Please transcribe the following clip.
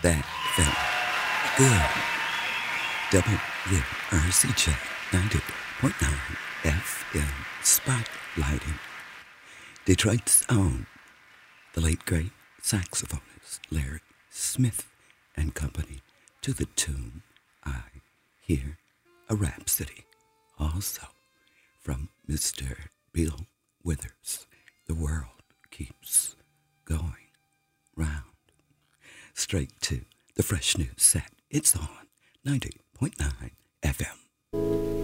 That felt good. WRCJ 90.9 FM spotlighting Detroit's own, the late great saxophonist Larry Smith and Company, to the tune I Hear a Rhapsody. Also from Mr. Bill Withers, The World Keeps Going Round. Straight to the fresh news set. It's on 90.9 FM.